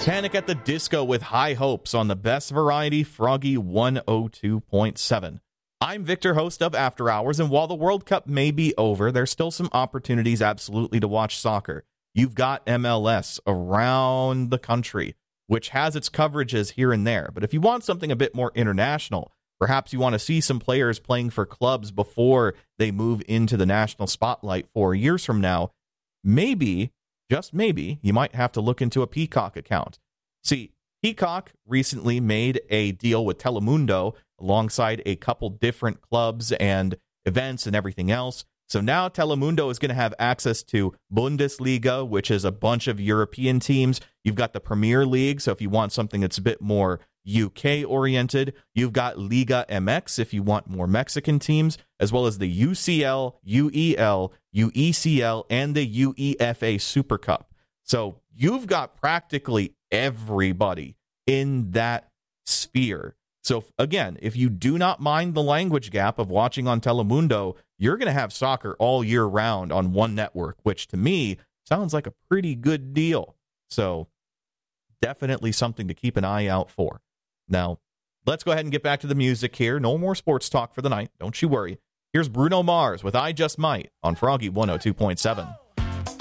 Panic at the Disco with High Hopes on the best variety, Froggy 102.7. I'm Victor, host of After Hours, and while the World Cup may be over, there's still some opportunities absolutely to watch soccer. You've got MLS around the country, which has its coverages here and there. But if you want something a bit more international, perhaps you want to see some players playing for clubs before they move into the national spotlight 4 years from now, maybe, just maybe, you might have to look into a Peacock account. See, Peacock recently made a deal with Telemundo alongside a couple different clubs and events and everything else. So now Telemundo is going to have access to Bundesliga, which is a bunch of European teams. You've got the Premier League, so if you want something that's a bit more UK-oriented. You've got Liga MX if you want more Mexican teams, as well as the UCL, UEL, UECL, and the UEFA Super Cup. So you've got practically everybody in that sphere. So again, if you do not mind the language gap of watching on Telemundo, you're going to have soccer all year round on one network, which to me sounds like a pretty good deal. So definitely something to keep an eye out for. Now, let's go ahead and get back to the music here. No more sports talk for the night. Don't you worry. Here's Bruno Mars with I Just Might on Froggy 102.7.